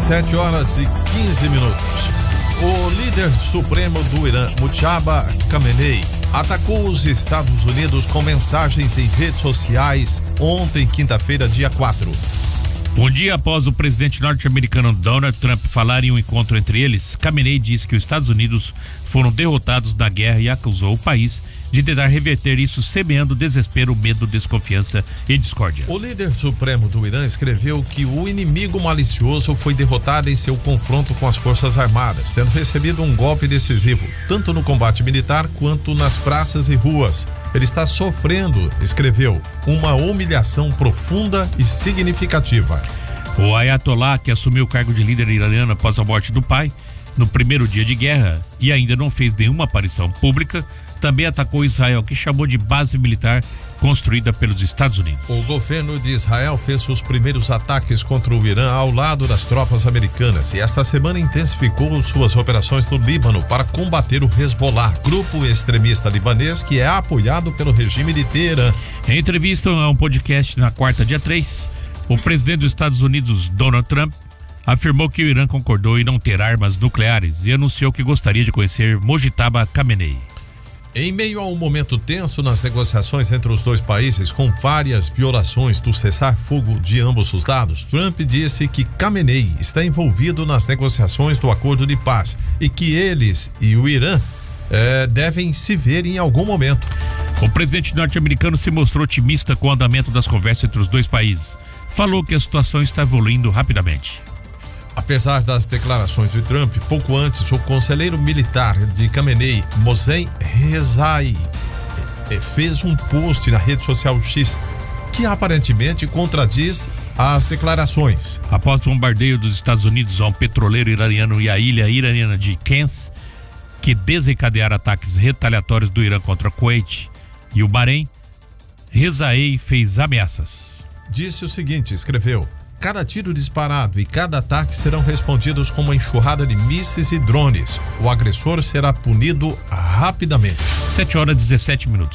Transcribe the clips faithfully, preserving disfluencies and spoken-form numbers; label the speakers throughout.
Speaker 1: Sete horas e quinze minutos. O líder supremo do Irã, Mujtaba Khamenei, atacou os Estados Unidos com mensagens em redes sociais ontem, quinta-feira, dia quatro.
Speaker 2: Um dia após o presidente norte-americano Donald Trump falar em um encontro entre eles, Khamenei disse que os Estados Unidos foram derrotados na guerra e acusou o país de tentar reverter isso, semeando desespero, medo, desconfiança e discórdia.
Speaker 1: O líder supremo do Irã escreveu que o inimigo malicioso foi derrotado em seu confronto com as Forças Armadas, tendo recebido um golpe decisivo, tanto no combate militar quanto nas praças e ruas. Ele está sofrendo, escreveu, uma humilhação profunda e significativa.
Speaker 2: O Ayatollah, que assumiu o cargo de líder iraniano após a morte do pai, no primeiro dia de guerra, e ainda não fez nenhuma aparição pública, também atacou Israel, que chamou de base militar construída pelos Estados Unidos.
Speaker 1: O governo de Israel fez os primeiros ataques contra o Irã ao lado das tropas americanas e esta semana intensificou suas operações no Líbano para combater o Hezbollah, grupo extremista libanês que é apoiado pelo regime de Teherã.
Speaker 2: Em entrevista a um podcast na quarta, dia três, o presidente dos Estados Unidos, Donald Trump, afirmou que o Irã concordou em não ter armas nucleares e anunciou que gostaria de conhecer Mujtaba Khamenei.
Speaker 1: Em meio a um momento tenso nas negociações entre os dois países, com várias violações do cessar-fogo de ambos os lados, Trump disse que Khamenei está envolvido nas negociações do acordo de paz e que eles e o Irã eh, devem se ver em algum momento.
Speaker 2: O presidente norte-americano se mostrou otimista com o andamento das conversas entre os dois países. Falou que a situação está evoluindo rapidamente.
Speaker 1: Apesar das declarações de Trump, pouco antes, o conselheiro militar de Khamenei, Mohsen Rezai, fez um post na rede social X que aparentemente contradiz as declarações.
Speaker 2: Após o bombardeio dos Estados Unidos a um petroleiro iraniano e a ilha iraniana de Kens, que desencadearam ataques retaliatórios do Irã contra Kuwait e o Bahrein, Rezai fez ameaças.
Speaker 1: Disse o seguinte, escreveu: cada tiro disparado e cada ataque serão respondidos com uma enxurrada de mísseis e drones. O agressor será punido rapidamente.
Speaker 2: sete horas e dezessete minutos.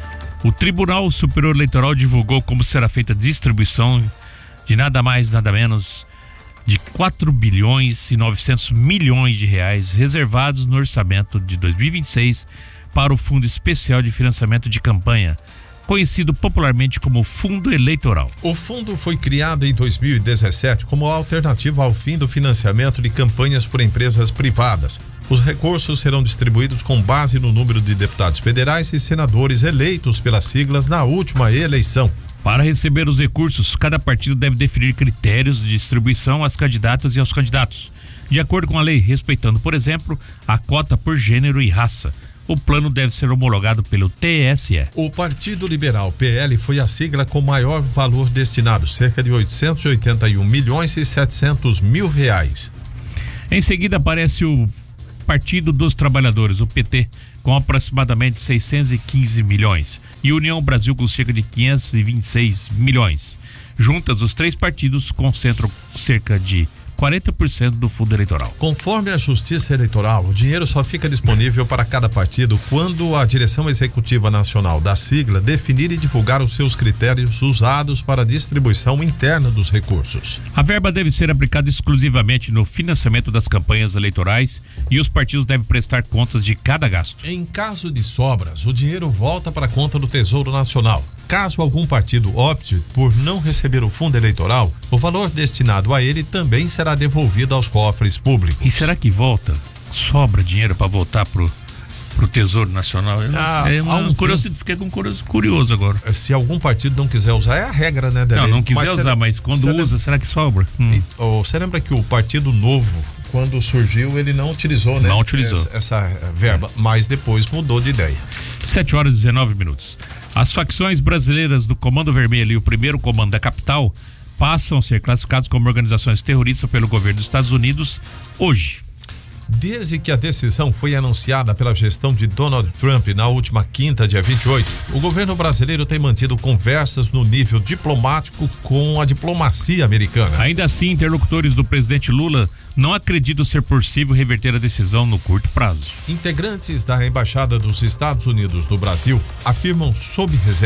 Speaker 2: O Tribunal Superior Eleitoral divulgou como será feita a distribuição de nada mais, nada menos de quatro bilhões e novecentos milhões de reais reservados no orçamento de dois mil e vinte e seis para o Fundo Especial de Financiamento de Campanha, conhecido popularmente como Fundo Eleitoral.
Speaker 1: O fundo foi criado em dois mil e dezessete como alternativa ao fim do financiamento de campanhas por empresas privadas. Os recursos serão distribuídos com base no número de deputados federais e senadores eleitos pelas siglas na última eleição.
Speaker 2: Para receber os recursos, cada partido deve definir critérios de distribuição às candidatas e aos candidatos, de acordo com a lei, respeitando, por exemplo, a cota por gênero e raça. O plano deve ser homologado pelo T S E.
Speaker 1: O Partido Liberal, P L, foi a sigla com maior valor destinado, cerca de oitocentos e oitenta e um milhões e setecentos mil reais.
Speaker 2: Em seguida aparece o Partido dos Trabalhadores, o P T, com aproximadamente seiscentos e quinze milhões, e União Brasil com cerca de quinhentos e vinte e seis milhões. Juntas, os três partidos concentram cerca de quarenta por cento do fundo eleitoral.
Speaker 1: Conforme a Justiça Eleitoral, o dinheiro só fica disponível para cada partido quando a direção executiva nacional da sigla definir e divulgar os seus critérios usados para a distribuição interna dos recursos.
Speaker 2: A verba deve ser aplicada exclusivamente no financiamento das campanhas eleitorais e os partidos devem prestar contas de cada gasto.
Speaker 1: Em caso de sobras, o dinheiro volta para a conta do Tesouro Nacional. Caso algum partido opte por não receber o fundo eleitoral, o valor destinado a ele também será devolvido aos cofres públicos.
Speaker 2: E será que volta? Sobra dinheiro para voltar pro, pro Tesouro Nacional?
Speaker 1: Ah,
Speaker 2: é uma
Speaker 1: um
Speaker 2: curioso, fiquei com curioso, curioso agora.
Speaker 1: Se algum partido não quiser usar, é a regra, né, Dele?
Speaker 2: Não, não quiser
Speaker 1: mas
Speaker 2: usar,
Speaker 1: será,
Speaker 2: mas quando
Speaker 1: será,
Speaker 2: usa, será que sobra? Hum.
Speaker 1: Você lembra que o Partido Novo, quando surgiu, ele não utilizou, né?
Speaker 2: Não utilizou.
Speaker 1: Essa, essa verba, mas depois mudou de ideia.
Speaker 2: sete horas e dezenove minutos. As facções brasileiras do Comando Vermelho e o Primeiro Comando da Capital passam a ser classificados como organizações terroristas pelo governo dos Estados Unidos hoje.
Speaker 1: Desde que a decisão foi anunciada pela gestão de Donald Trump na última quinta, dia vinte e oito, o governo brasileiro tem mantido conversas no nível diplomático com a diplomacia americana.
Speaker 2: Ainda assim, interlocutores do presidente Lula não acreditam ser possível reverter a decisão no curto prazo.
Speaker 1: Integrantes da Embaixada dos Estados Unidos no Brasil afirmam sob reserva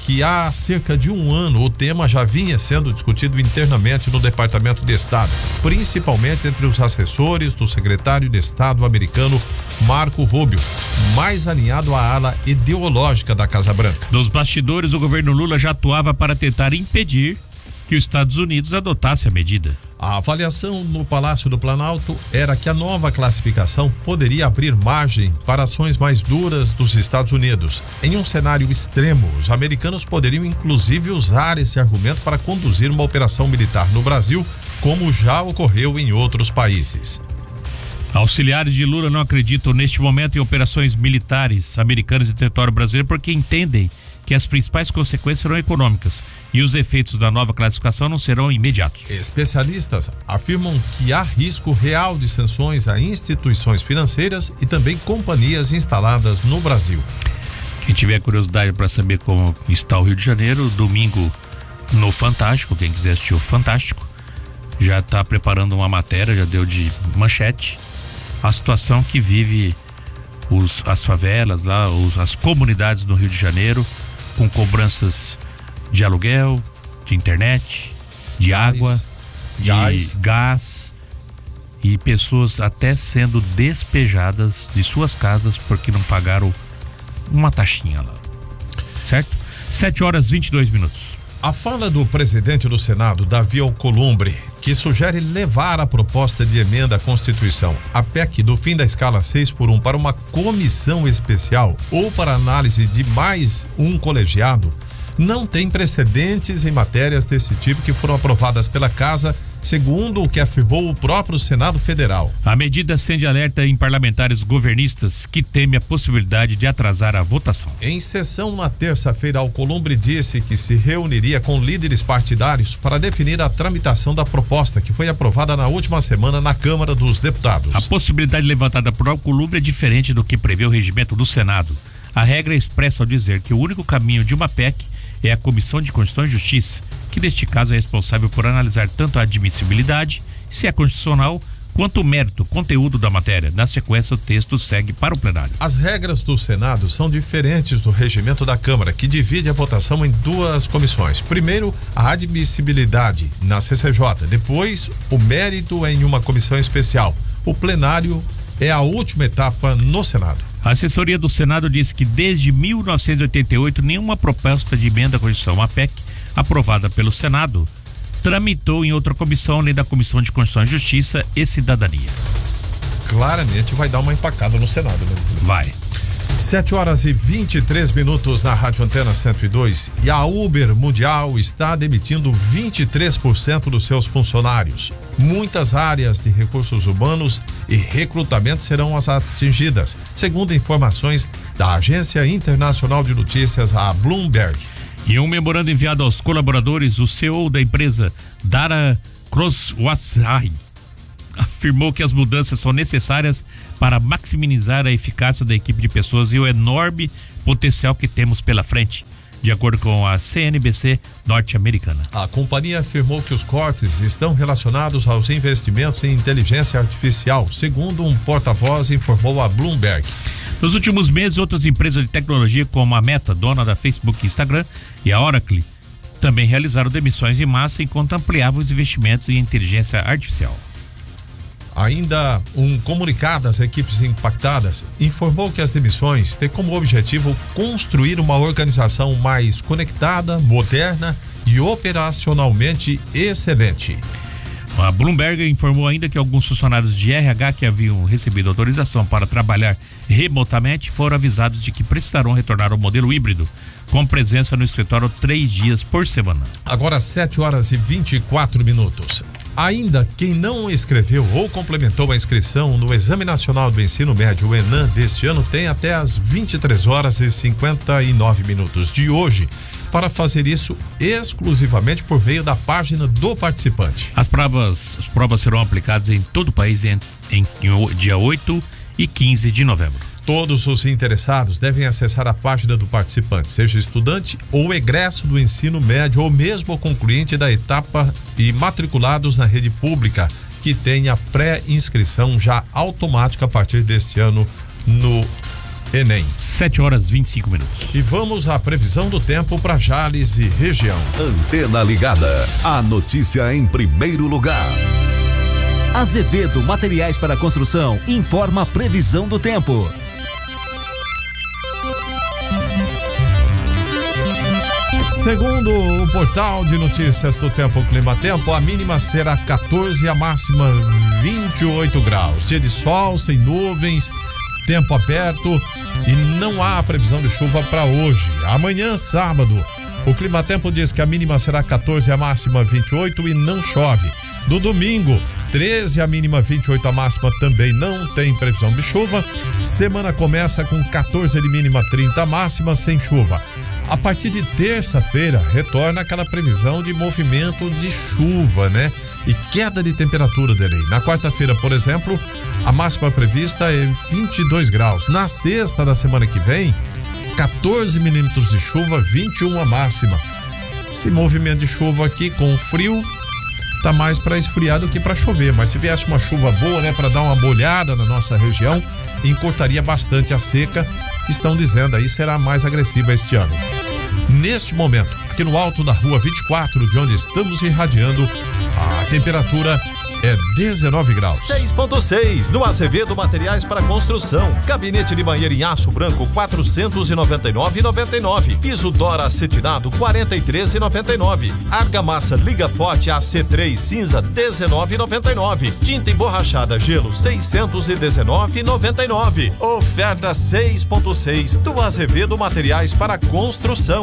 Speaker 1: que há cerca de um ano o tema já vinha sendo discutido internamente no Departamento de Estado, principalmente entre os assessores do secretário de Estado americano Marco Rubio, mais alinhado à ala ideológica da Casa Branca.
Speaker 2: Nos bastidores, o governo Lula já atuava para tentar impedir que os Estados Unidos adotasse a medida.
Speaker 1: A avaliação no Palácio do Planalto era que a nova classificação poderia abrir margem para ações mais duras dos Estados Unidos. Em um cenário extremo, os americanos poderiam inclusive usar esse argumento para conduzir uma operação militar no Brasil, como já ocorreu em outros países.
Speaker 2: Auxiliares de Lula não acreditam neste momento em operações militares americanas em território brasileiro porque entendem que as principais consequências serão econômicas e os efeitos da nova classificação não serão imediatos.
Speaker 1: Especialistas afirmam que há risco real de sanções a instituições financeiras e também companhias instaladas no Brasil.
Speaker 2: Quem tiver curiosidade para saber como está o Rio de Janeiro, domingo no Fantástico, quem quiser assistir o Fantástico, já está preparando uma matéria, já deu de manchete, a situação que vive os, as favelas lá, os, as comunidades do Rio de Janeiro, com cobranças de aluguel, de internet, de gás, água, de gás. gás e pessoas até sendo despejadas de suas casas porque não pagaram uma taxinha lá, certo? sete horas e vinte e dois minutos.
Speaker 1: A fala do presidente do Senado, Davi Alcolumbre, que sugere levar a proposta de emenda à Constituição, a P E C do fim da escala seis por um, para uma comissão especial ou para análise de mais um colegiado, não tem precedentes em matérias desse tipo que foram aprovadas pela Casa, segundo o que afirmou o próprio Senado Federal.
Speaker 2: A medida acende alerta em parlamentares governistas que temem a possibilidade de atrasar a votação.
Speaker 1: Em sessão na terça-feira, Alcolumbre disse que se reuniria com líderes partidários para definir a tramitação da proposta que foi aprovada na última semana na Câmara dos Deputados.
Speaker 2: A possibilidade levantada por Alcolumbre é diferente do que prevê o regimento do Senado. A regra é expressa ao dizer que o único caminho de uma P E C é a Comissão de Constituição e Justiça, que neste caso é responsável por analisar tanto a admissibilidade, se é constitucional, quanto o mérito, conteúdo da matéria. Na sequência, o texto segue para o plenário.
Speaker 1: As regras do Senado são diferentes do regimento da Câmara, que divide a votação em duas comissões. Primeiro, a admissibilidade na C C J, depois o mérito em uma comissão especial. O plenário é a última etapa no Senado.
Speaker 2: A assessoria do Senado disse que desde mil novecentos e oitenta e oito nenhuma proposta de emenda à Constituição, a P E C, aprovada pelo Senado, tramitou em outra comissão além da Comissão de Constituição e Justiça e Cidadania.
Speaker 1: Claramente vai dar uma empacada no Senado, né?
Speaker 2: Vai.
Speaker 1: sete horas e vinte e três minutos na Rádio Antena cento e dois e a Uber Mundial está demitindo vinte e três por cento dos seus funcionários. Muitas áreas de recursos humanos e recrutamento serão as atingidas, segundo informações da Agência Internacional de Notícias, a Bloomberg.
Speaker 2: Em um memorando enviado aos colaboradores, o C E O da empresa, Dara Khosrowshahi, afirmou que as mudanças são necessárias para maximizar a eficácia da equipe de pessoas e o enorme potencial que temos pela frente, de acordo com a C N B C norte-americana.
Speaker 1: A companhia afirmou que os cortes estão relacionados aos investimentos em inteligência artificial, segundo um porta-voz informou a Bloomberg.
Speaker 2: Nos últimos meses, outras empresas de tecnologia como a Meta, dona da Facebook e Instagram, e a Oracle também realizaram demissões em massa enquanto ampliavam os investimentos em inteligência artificial.
Speaker 1: Ainda um comunicado às equipes impactadas informou que as demissões têm como objetivo construir uma organização mais conectada, moderna e operacionalmente excelente.
Speaker 2: A Bloomberg informou ainda que alguns funcionários de R H que haviam recebido autorização para trabalhar remotamente foram avisados de que precisarão retornar ao modelo híbrido, com presença no escritório três dias por semana.
Speaker 1: Agora sete horas e vinte e quatro minutos. Ainda quem não escreveu ou complementou a inscrição no Exame Nacional do Ensino Médio, o ENAM, deste ano, tem até as vinte e três horas e cinquenta e nove minutos de hoje para fazer isso exclusivamente por meio da página do participante.
Speaker 2: As provas, as provas serão aplicadas em todo o país em, em, em dia oito e quinze de novembro.
Speaker 1: Todos os interessados devem acessar a página do participante, seja estudante ou egresso do ensino médio ou mesmo concluinte da etapa e matriculados na rede pública, que tem a pré-inscrição já automática a partir deste ano no Enem.
Speaker 2: sete horas e vinte e cinco minutos.
Speaker 1: E vamos à previsão do tempo para Jales e região.
Speaker 3: Antena ligada. A notícia em primeiro lugar.
Speaker 4: Azevedo Materiais para Construção informa a previsão do tempo.
Speaker 1: Segundo o portal de notícias do Tempo Clima Tempo, a mínima será quatorze e a máxima vinte e oito graus. Dia de sol, sem nuvens, tempo aberto e não há previsão de chuva para hoje. Amanhã, sábado, o Clima Tempo diz que a mínima será quatorze e a máxima vinte e oito e não chove. No domingo, treze a mínima, vinte e oito a máxima, também não tem previsão de chuva. Semana começa com quatorze de mínima, trinta a máxima, sem chuva. A partir de terça-feira, retorna aquela previsão de movimento de chuva, né? E queda de temperatura dele. Na quarta-feira, por exemplo, a máxima prevista é vinte e dois graus. Na sexta da semana que vem, quatorze milímetros de chuva, vinte e um a máxima. Esse movimento de chuva aqui com frio tá mais para esfriar do que para chover, mas se viesse uma chuva boa, né, para dar uma molhada na nossa região, encurtaria bastante a seca, que estão dizendo aí será mais agressiva este ano. Neste momento, aqui no alto da rua vinte e quatro, de onde estamos irradiando, a temperatura é dezenove graus.
Speaker 5: seis ponto seis no Azevedo Materiais para Construção. Gabinete de banheiro em aço branco quatrocentos e noventa e nove reais e noventa e nove centavos. Piso Dora acetinado quarenta e três reais e noventa e nove centavos. Argamassa Liga Forte A C três cinza dezenove reais e noventa e nove centavos. Tinta emborrachada gelo seiscentos e dezenove reais e noventa e nove centavos. Oferta seis ponto seis do Azevedo Materiais para Construção.